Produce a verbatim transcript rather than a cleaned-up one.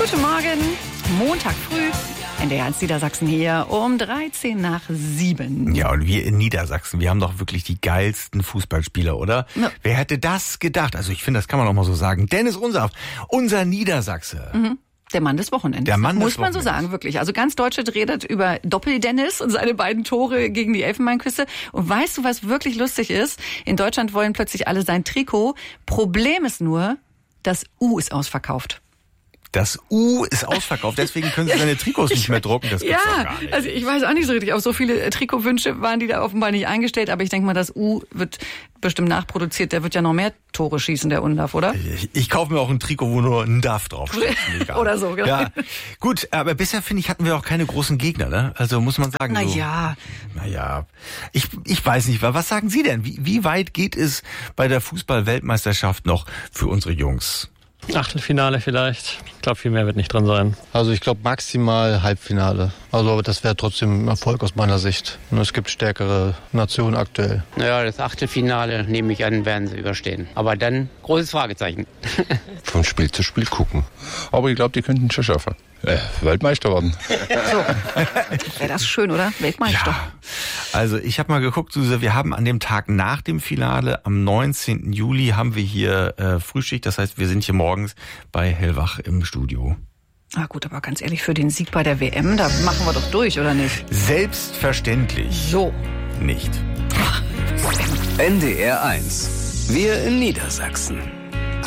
Guten Morgen, Montag früh. N D R eins Niedersachsen hier um dreizehn nach sieben. Ja, und wir in Niedersachsen, wir haben doch wirklich die geilsten Fußballspieler, oder? Ja. Wer hätte das gedacht? Also ich finde, das kann man auch mal so sagen. Dennis Unser, unser Niedersachse. Mhm. Der Mann des Wochenendes. Der Mann des Muss man so sagen, wirklich. Also ganz Deutschland redet über Doppel-Dennis und seine beiden Tore gegen die Elfenbeinküste. Und weißt du, was wirklich lustig ist? In Deutschland wollen plötzlich alle sein Trikot. Problem ist nur, das U ist ausverkauft. Das U ist ausverkauft, deswegen können sie seine Trikots nicht mehr drucken. Das gibt's ja, doch gar nicht. Also ich weiß auch nicht so richtig. Auf so viele Trikotwünsche waren die da offenbar nicht eingestellt. Aber ich denke mal, das U wird bestimmt nachproduziert. Der wird ja noch mehr Tore schießen, der Undaf, oder? Ich, ich kaufe mir auch ein Trikot, wo nur ein Daf draufsteht. Oder so, genau. Ja, gut, aber bisher, finde ich, hatten wir auch keine großen Gegner, ne? Also muss man sagen. Na so, ja. Naja, ich, ich weiß nicht, was sagen Sie denn? Wie, wie weit geht es bei der Fußball-Weltmeisterschaft noch für unsere Jungs? Achtelfinale vielleicht. Ich glaube, viel mehr wird nicht drin sein. Also ich glaube maximal Halbfinale. Also das wäre trotzdem ein Erfolg aus meiner Sicht. Und es gibt stärkere Nationen aktuell. Naja, das Achtelfinale, nehme ich an, werden sie überstehen. Aber dann großes Fragezeichen. Von Spiel zu Spiel gucken. Aber ich glaube, die könnten schon schaffen. Äh, Weltmeister werden. So. Wäre das schön, oder? Weltmeister. Ja. Also ich habe mal geguckt, Suse, wir haben an dem Tag nach dem Finale, am neunzehnten Juli, haben wir hier äh, Frühschicht. Das heißt, wir sind hier morgens bei Hellwach im Studio. Ah gut, aber ganz ehrlich, für den Sieg bei der W M, da machen wir doch durch, oder nicht? Selbstverständlich. So. Nicht. N D R eins. Wir in Niedersachsen.